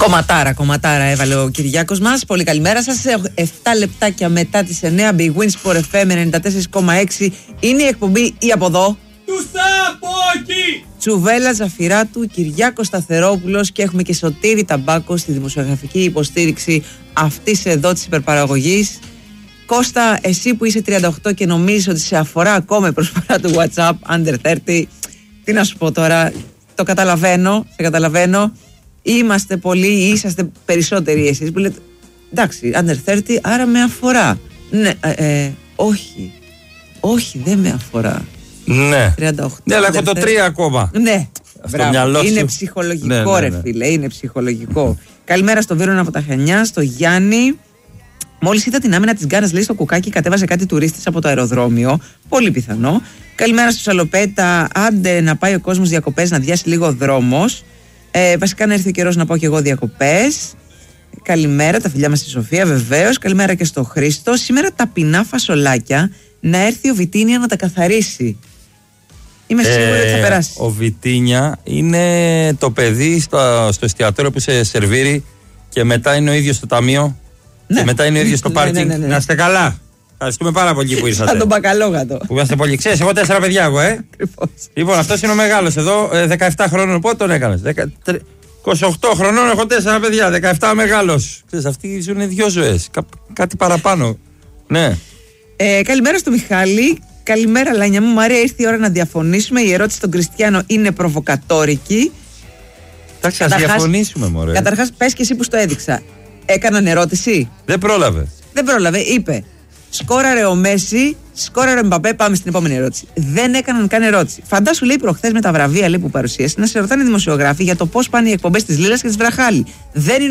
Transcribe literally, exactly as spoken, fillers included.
Κομματάρα, κομματάρα έβαλε ο Κυριάκος μας. Πολύ καλημέρα σας. εφτά λεπτάκια μετά τις εννιά, Big Win Sport εφ εμ ενενήντα τέσσερα κόμμα έξι. Είναι η εκπομπή ή από εδώ του Σαπόκι. Τσουβέλα Ζαφυράτου, Κυριάκος Σταθερόπουλος και έχουμε και Σωτήρη Ταμπάκο στη δημοσιογραφική υποστήριξη αυτής εδώ της υπερπαραγωγής. Κώστα, εσύ που είσαι τριάντα οκτώ και νομίζεις ότι σε αφορά ακόμα η προσφορά του WhatsApp Under τριάντα, τι να σου πω τώρα, το καταλαβαίνω, σε καταλαβαίνω. Είμαστε πολλοί ή είσαστε περισσότεροι εσείς που λέτε εντάξει, Under τριάντα, άρα με αφορά. Ναι, ε, ε, όχι, όχι, δεν με αφορά. Ναι, τριάντα οκτώ, ναι, αλλά έχω το τρία ακόμα. Ναι, μπράβο, είναι σου. ψυχολογικό, ναι, ναι, ρε ναι. φίλε, είναι ψυχολογικό. Καλημέρα στο Βίρονα από τα Χανιά, στο Γιάννη. Μόλις είδα την άμυνα της Γκάνας, λέει, στο κουκάκι, κατέβασε κάτι τουρίστης από το αεροδρόμιο. Πολύ πιθανό. Καλημέρα στο Σαλοπέτα. Άντε να πάει ο κόσμος διακοπές, να διάσει λίγο ο δρόμος. Ε, βασικά να έρθει ο καιρός να πάω και εγώ διακοπές. Καλημέρα, τα φιλιά μας στη Σοφία, βεβαίως. Καλημέρα και στο Χρήστο. Σήμερα ταπεινά φασολάκια, να έρθει ο Βιτίνια να τα καθαρίσει. Είμαι σίγουρη ε, ότι θα περάσει. Ο Βιτίνια είναι το παιδί στο, στο εστιατόριο που σε σερβίρει και μετά είναι ο ίδιος στο ταμείο. Ναι. Και μετά είναι ο ίδιος στο πάρκινγκ. Ναι, ναι, ναι, ναι. Να είστε καλά. Ευχαριστούμε πάρα πολύ που ήρθατε. Σαν τον μπακαλόγατο. Που είμαστε πολύ. Ξέρεις, εγώ τέσσερα παιδιά εγώ, ε. Λοιπόν, αυτός είναι ο μεγάλος εδώ, δεκαεπτά χρονών. Πότε τον έκανες? είκοσι οκτώ χρονών, έχω τέσσερα παιδιά. δεκαεπτά μεγάλος. Ξέρεις, αυτοί ζουν δύο ζωές. Κά, κάτι παραπάνω. Ναι. Ε, καλημέρα στο Μιχάλη. Καλημέρα, Λάνια μου. Μαρία, ήρθε η ώρα να διαφωνήσουμε. Η ερώτηση στον Κριστιανό είναι προβοκατόρικη. Εντάξει, ας διαφωνήσουμε, μωρέ. Καταρχάς, πες και εσύ που στο έδειξα. Έκαναν ερώτηση. Δεν πρόλαβε. Δεν πρόλαβε. Είπε, σκόραρε ο Μέση, σκόραρε ο Μπαπέ. Πάμε στην επόμενη ερώτηση. Δεν έκαναν καν ερώτηση. Φαντάσου, λέει, προχθές με τα βραβεία, λέει, που παρουσίασε, να σε ρωτάνε οι δημοσιογράφοι για το πώς πάνε οι εκπομπές της Λίλας και της Βραχάλη. Δεν είναι